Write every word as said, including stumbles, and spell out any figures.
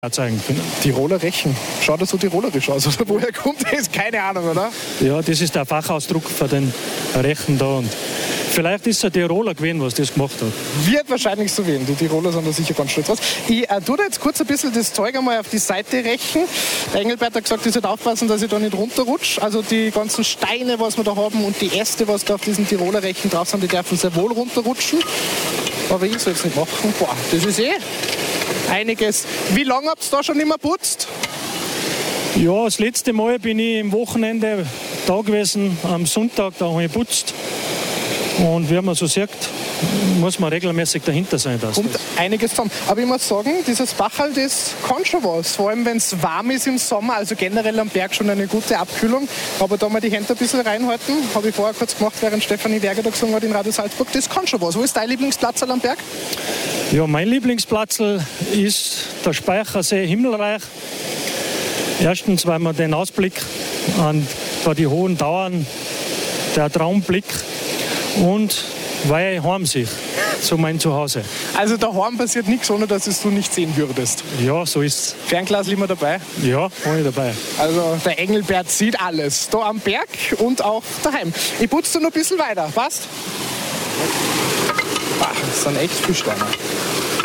zeigen können. Tiroler Rechen. Schaut das so tirolerisch aus? Oder woher kommt das? Keine Ahnung, oder? Ja, das ist der Fachausdruck für den Rechen da. Und vielleicht ist es ein Tiroler gewesen, was das gemacht hat. Wird wahrscheinlich so werden. Die Tiroler sind da sicher ganz stolz draus. Ich äh, tue da jetzt kurz ein bisschen das Zeug einmal auf die Seite rechen. Der Engelbert hat gesagt, ich sollte aufpassen, dass ich da nicht runterrutsche. Also die ganzen Steine, was wir da haben und die Äste, was da auf diesen Tiroler Rechen drauf sind, die dürfen sehr wohl runterrutschen. Aber ich soll es nicht machen. Boah, das ist eh einiges. Wie lange habt ihr da schon nicht mehr putzt? Ja, das letzte Mal bin ich am Wochenende da gewesen, am Sonntag, da habe ich geputzt. Und wie man so sagt, muss man regelmäßig dahinter sein. Dass Kommt das einiges zusammen. Aber ich muss sagen, dieses Bachal, das kann schon was. Vor allem, wenn es warm ist im Sommer, also generell am Berg schon eine gute Abkühlung. Aber da mal die Hände ein bisschen reinhalten, habe ich vorher kurz gemacht, während Stefanie Werger da gesungen hat in Radio Salzburg, das kann schon was. Wo ist dein Lieblingsplatz am Berg? Ja, mein Lieblingsplatz ist der Speichersee Himmelreich. Erstens, weil man den Ausblick an da die hohen Dauern, der Traumblick, und weil ich heim sich zu meinem Zuhause. Also daheim passiert nichts, ohne dass es du nicht sehen würdest. Ja, so ist's. Fernglas immer dabei? Ja, habe ich dabei. Also der Engelbert sieht alles. Da am Berg und auch daheim. Ich putze noch ein bisschen weiter. Passt? Ach, das sind echt viele Steine.